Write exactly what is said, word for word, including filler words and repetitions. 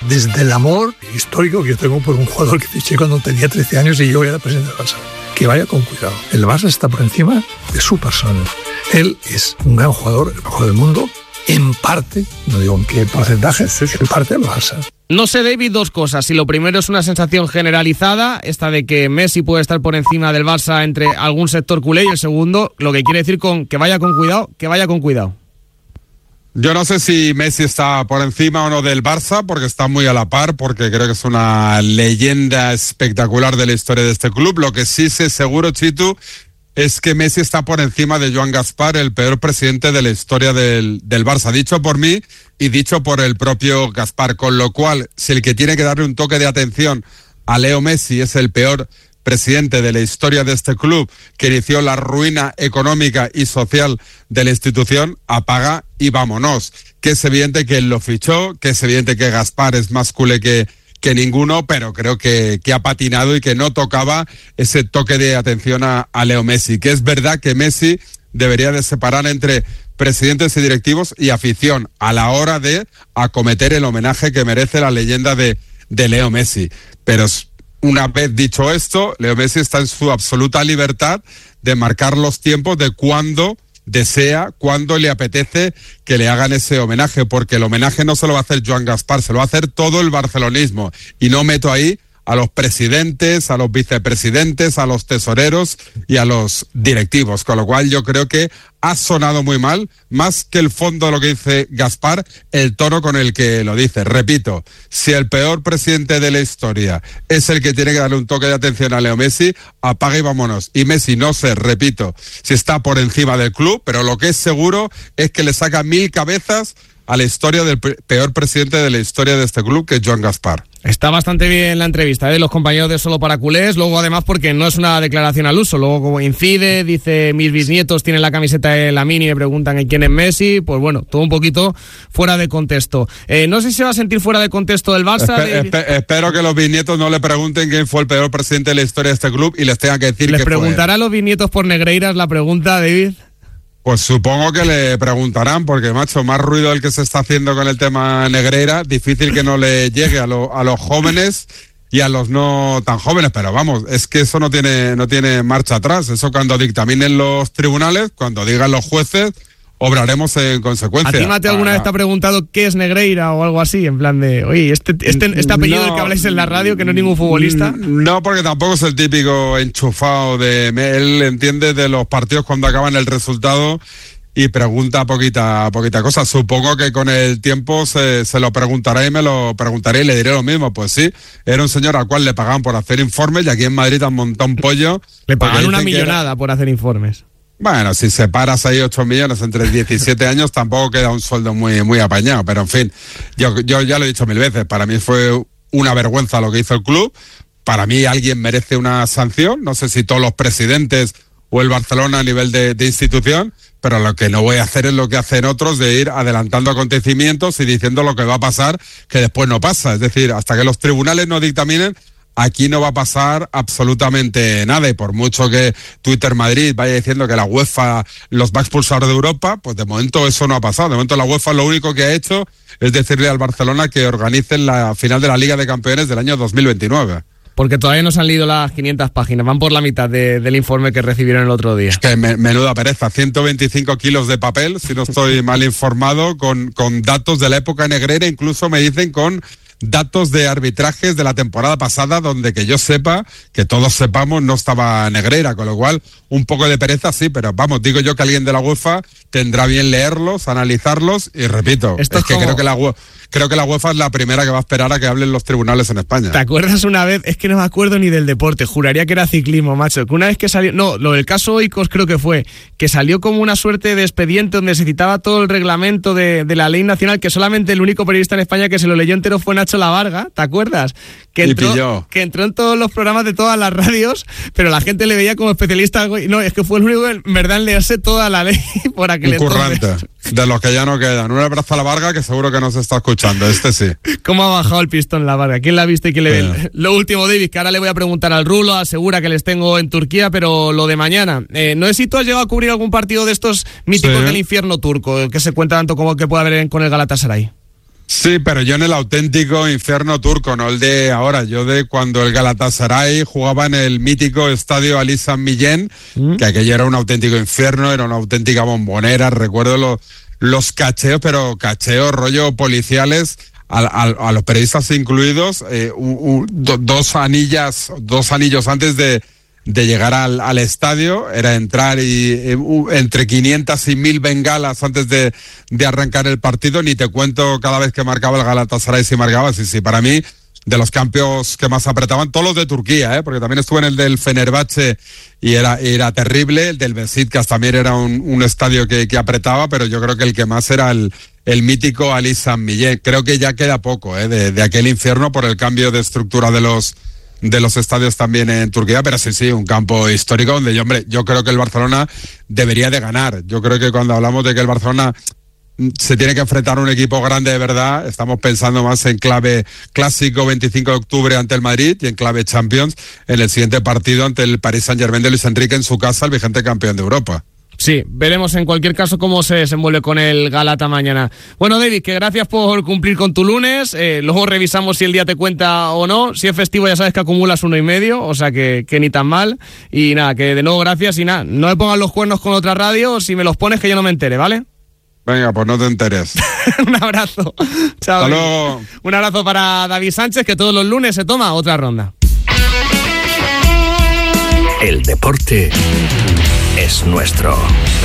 desde el amor histórico que yo tengo por un jugador que fiché cuando tenía trece años y yo era presidente del Barça. Que vaya con cuidado. El Barça está por encima de su persona. Él es un gran jugador, el mejor del mundo, en parte, no digo en qué porcentaje, en parte del Barça. No sé, David, dos cosas. Si lo primero es una sensación generalizada, esta de que Messi puede estar por encima del Barça entre algún sector culé, y el segundo, lo que quiere decir con que vaya con cuidado, que vaya con cuidado. Yo no sé si Messi está por encima o no del Barça, porque está muy a la par, porque creo que es una leyenda espectacular de la historia de este club. Lo que sí sé seguro, Chitu, es que Messi está por encima de Joan Gaspar, el peor presidente de la historia del, del Barça, dicho por mí y dicho por el propio Gaspar, con lo cual, si el que tiene que darle un toque de atención a Leo Messi es el peor presidente de la historia de este club, que inició la ruina económica y social de la institución, apaga y vámonos. Que es evidente que él lo fichó, que es evidente que Gaspar es más culé que, que ninguno, pero creo que, que ha patinado y que no tocaba ese toque de atención a, a Leo Messi. Que es verdad que Messi debería de separar entre presidentes y directivos y afición a la hora de acometer el homenaje que merece la leyenda de, de Leo Messi. Pero una vez dicho esto, Leo Messi está en su absoluta libertad de marcar los tiempos de cuándo desea, cuándo le apetece que le hagan ese homenaje, porque el homenaje no se lo va a hacer Joan Gaspar, se lo va a hacer todo el barcelonismo, y no meto ahí a los presidentes, a los vicepresidentes, a los tesoreros y a los directivos, con lo cual yo creo que ha sonado muy mal, más que el fondo de lo que dice Gaspar, el tono con el que lo dice. Repito, si el peor presidente de la historia es el que tiene que darle un toque de atención a Leo Messi, apaga y vámonos. Y Messi, no sé, repito, si está por encima del club, pero lo que es seguro es que le saca mil cabezas a la historia del peor presidente de la historia de este club, que es Joan Gaspar. Está bastante bien la entrevista de ¿eh? los compañeros de Solo para Culés, luego además porque no es una declaración al uso, luego como incide, dice mis bisnietos tienen la camiseta de Lamine y me preguntan en quién es Messi, pues bueno, todo un poquito fuera de contexto. Eh, no sé si se va a sentir fuera de contexto del Barça. Espe- de... espe- espero que los bisnietos no le pregunten quién fue el peor presidente de la historia de este club y les tengan que decir ¿Les que fue. ¿Les preguntará a los bisnietos por Negreiras la pregunta, David? Pues supongo que le preguntarán, porque, macho, más ruido el que se está haciendo con el tema Negreira, difícil que no le llegue a, lo, a los jóvenes y a los no tan jóvenes, pero vamos, es que eso no tiene, no tiene marcha atrás. Eso cuando dictaminen los tribunales, cuando digan los jueces, obraremos en consecuencia. ¿A ti, Mateo, alguna ah, vez te ha preguntado qué es Negreira o algo así? En plan de, oye, este, este, este apellido no, del que habláis en la radio, que no es ningún futbolista. No, porque tampoco es el típico enchufado de... Él entiende de los partidos cuando acaban el resultado y pregunta poquita, poquita cosa. Supongo que con el tiempo se, se lo preguntará y me lo preguntaré y le diré lo mismo. Pues sí, era un señor al cual le pagaban por hacer informes y aquí en Madrid han montado un pollo. Le pagan una millonada era... por hacer informes. Bueno, si separas ahí ocho millones entre diecisiete años, tampoco queda un sueldo muy, muy apañado. Pero en fin, yo, yo ya lo he dicho mil veces, para mí fue una vergüenza lo que hizo el club. Para mí alguien merece una sanción, no sé si todos los presidentes o el Barcelona a nivel de, de institución, pero lo que no voy a hacer es lo que hacen otros, de ir adelantando acontecimientos y diciendo lo que va a pasar, que después no pasa. Es decir, hasta que los tribunales no dictaminen, aquí no va a pasar absolutamente nada, y por mucho que Twitter Madrid vaya diciendo que la UEFA los va a expulsar de Europa, pues de momento eso no ha pasado. De momento la UEFA lo único que ha hecho es decirle al Barcelona que organicen la final de la Liga de Campeones del año dos mil veintinueve. Porque todavía no se han leído las quinientas páginas, van por la mitad de, del informe que recibieron el otro día. Es que me, menuda pereza, ciento veinticinco kilos de papel, si no estoy mal informado, con, con datos de la época negrera, incluso me dicen con datos de arbitrajes de la temporada pasada, donde que yo sepa, que todos sepamos, no estaba Negreira, con lo cual un poco de pereza sí, pero vamos, digo yo que alguien de la UEFA tendrá bien leerlos, analizarlos, y repito, Esto es, es que como... creo que la UEFA creo que la UEFA es la primera que va a esperar a que hablen los tribunales en España. ¿Te acuerdas una vez? Es que no me acuerdo ni del deporte, juraría que era ciclismo, macho, que una vez que salió, no, lo del caso Oikos creo que fue, que salió como una suerte de expediente donde se citaba todo el reglamento de, de la ley nacional, que solamente el único periodista en España que se lo leyó entero fue Nacho La Varga, ¿te acuerdas? Que entró, que entró en todos los programas de todas las radios, pero la gente le veía como especialista. No, es que fue el único, en verdad, en leerse toda la ley por aquel entonces. Un currante, de los que ya no quedan. Un abrazo a La Varga, que seguro que nos está escuchando, este sí. ¿Cómo ha bajado el pistón La Varga? ¿Quién la ha visto y quién le ve? Yeah. Lo último, David, que ahora le voy a preguntar al Rulo, asegura que les tengo en Turquía, pero lo de mañana. Eh, no sé si tú has llegado a cubrir algún partido de estos míticos sí. del infierno turco, que se cuenta tanto como que puede haber con el Galatasaray. Sí, pero yo en el auténtico infierno turco, no el de ahora. Yo de cuando el Galatasaray jugaba en el mítico estadio Ali San Millén, ¿Mm? que aquello era un auténtico infierno, era una auténtica bombonera. Recuerdo lo, los cacheos, pero cacheos, rollo policiales, a, a, a los periodistas incluidos, eh, u, u, do, dos anillas, dos anillos antes de... de llegar al, al estadio, era entrar y eh, entre quinientas y mil bengalas antes de, de arrancar el partido. Ni te cuento cada vez que marcaba el Galatasaray si marcaba. Sí, sí, para mí, de los campos que más apretaban, todos los de Turquía, ¿eh? Porque también estuve en el del Fenerbahce y era, era terrible. El del Beşiktaş también era un, un estadio que, que apretaba, pero yo creo que el que más era el, el mítico Ali San Millén. Creo que ya queda poco, ¿eh? de, de aquel infierno por el cambio de estructura de los de los estadios también en Turquía, pero sí, sí, un campo histórico donde yo, hombre, yo creo que el Barcelona debería de ganar. Yo creo que cuando hablamos de que el Barcelona se tiene que enfrentar a un equipo grande de verdad, estamos pensando más en clave clásico veinticinco de octubre ante el Madrid y en clave Champions en el siguiente partido ante el Paris Saint-Germain de Luis Enrique en su casa, el vigente campeón de Europa. Sí, veremos en cualquier caso cómo se desenvuelve con el Galata mañana. Bueno, David, que gracias por cumplir con tu lunes. Eh, luego revisamos si el día te cuenta o no. Si es festivo ya sabes que acumulas uno y medio, o sea que, que ni tan mal. Y nada, que de nuevo gracias y nada, no me pongas los cuernos con otra radio. Si me los pones que yo no me entere, ¿vale? Venga, pues no te enteres. Un abrazo. Chao. Hasta luego. Un abrazo para David Sánchez, que todos los lunes se toma otra ronda. El deporte es nuestro.